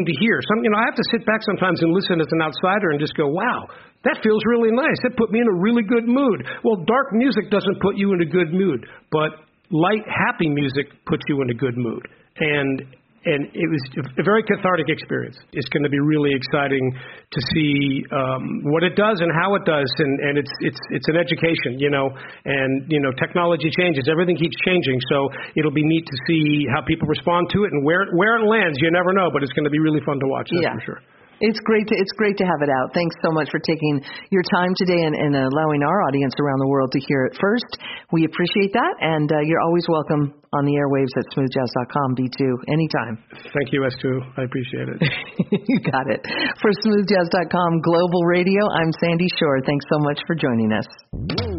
to hear. I have to sit back sometimes and listen as an outsider and just go, wow, that feels really nice. That put me in a really good mood. Well, dark music doesn't put you in a good mood, but light, happy music puts you in a good mood. And it was a very cathartic experience. It's going to be really exciting to see what it does and how it does, and it's an education, and technology changes, everything keeps changing, so it'll be neat to see how people respond to it and where it lands. You never know, but it's going to be really fun to watch. That's for sure. It's great to have it out. Thanks so much for taking your time today and allowing our audience around the world to hear it first. We appreciate that, and you're always welcome on the airwaves at smoothjazz.com, B2, anytime. Thank you, S2. I appreciate it. You got it. For smoothjazz.com Global Radio, I'm Sandy Shore. Thanks so much for joining us.